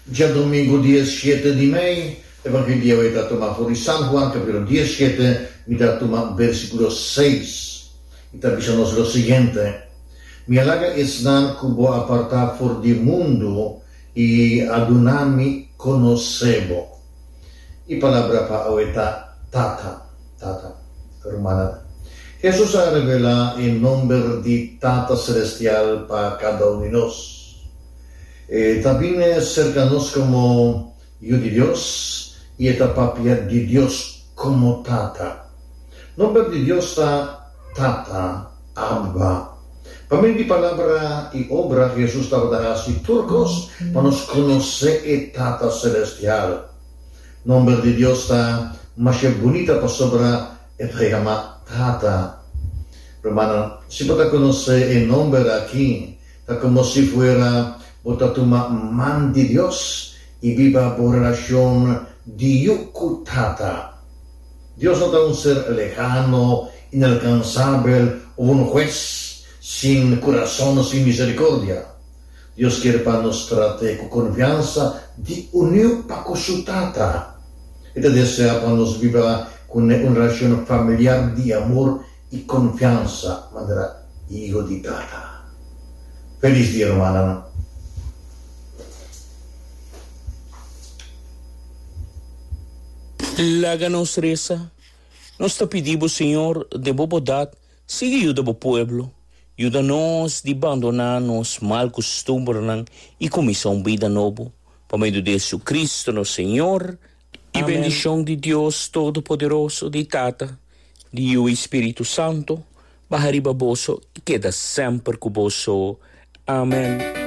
Ya domingo 17 de mayo, Evangelio está tomado por San Juan, capítulo 17, está tomado versículo 6. Y también nos lo siguiente. Mi alaga esnan cubo apartar for di mundo y adunami conocebo. Y palabra pa oeta tata, romana. Jesús ha revelado el nombre de Tata Celestial para cada uno de nosotros. También cercanos como yo de Dios y esta papia de Dios como Tata. Nombre de Dios está Tata, Abba. Para mí, la palabra y obra Jesús está así turcos para nos conocer el Tata Celestial. Nombre de Dios está más bonita para sobra el llama Tata. Hermano, si puede conocer el nombre aquí, está como si fuera Botatuma man de Dios y viva por relación de Tata. Dios no es un ser lejano, inalcanzable o un juez sin corazón, sin misericordia. Dios quiere para nos tratar con confianza de unir para su Tata. Y te desea para nos viva con una relación familiar de amor y confianza, manera hijo de Tata. Feliz día, hermana. Láganos reza. Nos te pedimos, Señor, de bondad, sigue ayuda al pueblo. Ayúdanos de abandonarnos mal costumbres y comenzar una vida nueva. Por medio de Jesucristo, nuestro Señor. Y bendición de Dios Todopoderoso, de Tata, de o Espíritu Santo, baja arriba vos y queda siempre con vos. Amén.